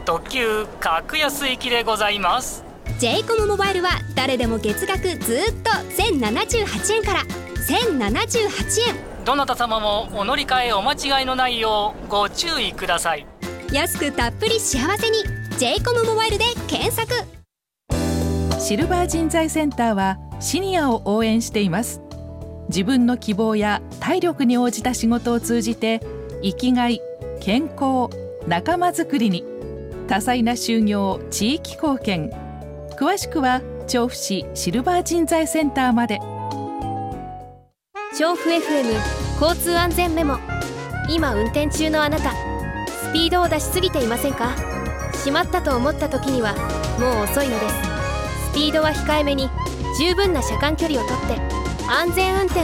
特急格安行きでございます。 j コムモバイルは誰でも月額ずっと1078円から1078円。 どなた様もお乗り換えお間違いのないようご注意ください。 安くたっぷり幸せに j コムモバイルで検索。 シルバー人材センターはシニアを応援しています。自分の希望や体力に応じた仕事を通じて生きがい、健康、仲間づくりに多彩な就業、地域貢献。詳しくは調布市シルバー人材センターまで。 調布 FM 交通安全メモ。今運転中のあなた、スピードを出しすぎていませんか？しまったと思った時にはもう遅いのです。スピードは控えめに、十分な車間距離をとって安全運転